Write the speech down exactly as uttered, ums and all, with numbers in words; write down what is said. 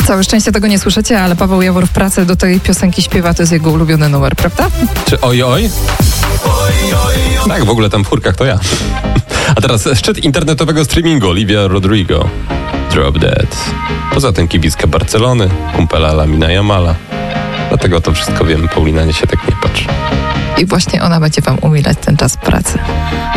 Całe szczęście tego nie słyszycie, ale Paweł Jawor w pracy do tej piosenki śpiewa, to jest jego ulubiony numer, prawda? Czy oj, oj? Tak, w ogóle tam w chórkach to ja. A teraz szczyt internetowego streamingu, Olivia Rodrigo. Drop Dead. Poza tym kibicka Barcelony, kumpela Lamina Jamala. Dlatego to wszystko wiem, Paulina, nie się tak nie patrz. I właśnie ona będzie wam umilać ten czas pracy.